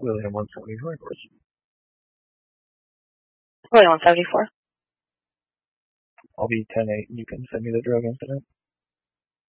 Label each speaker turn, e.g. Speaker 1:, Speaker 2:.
Speaker 1: William 174, please.
Speaker 2: William 174.
Speaker 1: I'll be 10-8. You can send me the drug incident.